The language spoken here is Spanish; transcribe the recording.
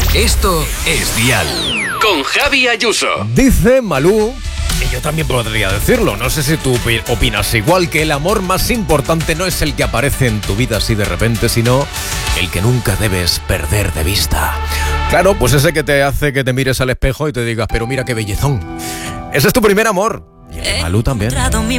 Esto es Dial. Con Javi Ayuso. Dice Malú, y yo también podría decirlo, no sé si tú opinas igual, que el amor más importante no es el que aparece en tu vida así de repente, sino el que nunca debes perder de vista. Claro, pues ese que te hace que te mires al espejo y te digas, pero mira qué bellezón. Ese es tu primer amor. Y el de Malú también.